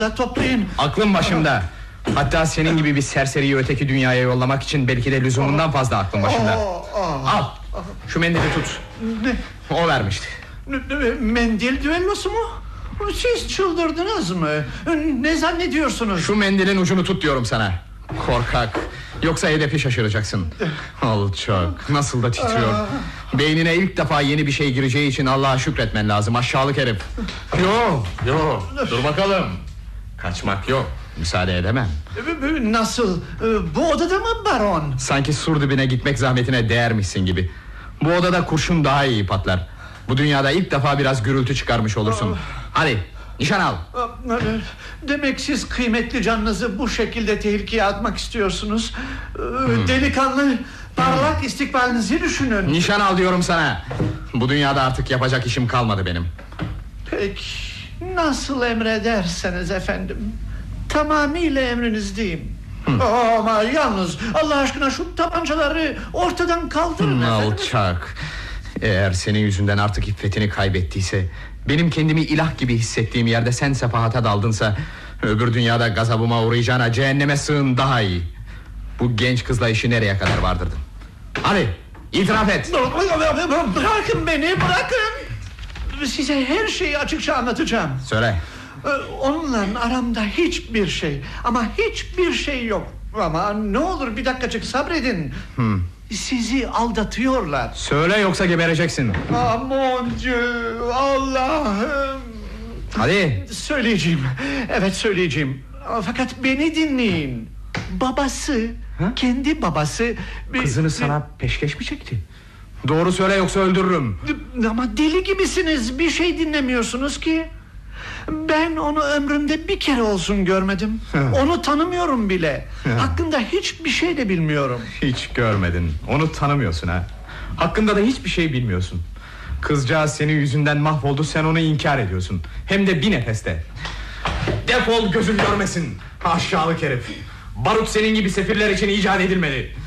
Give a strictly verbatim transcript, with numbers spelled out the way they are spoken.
toplayın. Aklım başımda. Hatta senin gibi bir serseriyi öteki dünyaya yollamak için belki de lüzumundan fazla aklım başımda. Al, şu mendili tut. Ne? O vermişti. Mendil düellosu mu? Siz çıldırdınız mı? Ne zannediyorsunuz? Şu mendilin ucunu tut diyorum sana. Korkak. Yoksa hedefi şaşıracaksın. Alçak. Nasıl da titriyor. Beynine ilk defa yeni bir şey gireceği için Allah'a şükretmen lazım, aşağılık herif. Yok, yok. Dur bakalım. Kaçmak yok. Müsaade edemem. Nasıl? Bu odada mı baron? Sanki sur dibine gitmek zahmetine değermişsin gibi. Bu odada kurşun daha iyi patlar. Bu dünyada ilk defa biraz gürültü çıkarmış olursun. Hadi nişan al. Demek siz kıymetli canınızı bu şekilde tehlikeye atmak istiyorsunuz. hmm. Delikanlı, parlak hmm. istikbalinizi düşünün. Nişan al diyorum sana. Bu dünyada artık yapacak işim kalmadı benim. Peki, nasıl emrederseniz efendim. Tamamıyla emrinizdeyim. hmm. Ama yalnız Allah aşkına şu tabancaları ortadan kaldırın hmm, efendim. Alçak. Eğer senin yüzünden artık iffetini kaybettiyse, benim kendimi ilah gibi hissettiğim yerde sen sefahata daldınsa, öbür dünyada gazabıma uğrayacağına cehenneme sığın daha iyi. Bu genç kızla işi nereye kadar vardırdın? Hadi itiraf et. Bırakın beni, bırakın. Size her şeyi açıkça anlatacağım. Söyle. Onunla aramda hiçbir şey, ama hiçbir şey yok. Ama ne olur bir dakikacık sabredin. hmm. Sizi aldatıyorlar. Söyle yoksa gebereceksin. Ah mon Dieu, Allah'ım. Hadi. Söyleyeceğim. Evet söyleyeceğim. Fakat beni dinleyin. Babası, ha? kendi babası kızını bir, sana peşkeş mi çekti? Doğru söyle yoksa öldürürüm. Ama deli gibisiniz. Bir şey dinlemiyorsunuz ki. Ben onu ömrümde bir kere olsun görmedim. Onu tanımıyorum bile. Hakkında hiçbir şey de bilmiyorum. Hiç görmedin. Onu tanımıyorsun ha. Hakkında da hiçbir şey bilmiyorsun. Kızcağız senin yüzünden mahvoldu, sen onu inkar ediyorsun. Hem de bir nefeste. Defol, gözüm görmesin. Aşağılık herif. Barut senin gibi sefirler için icat edilmedi.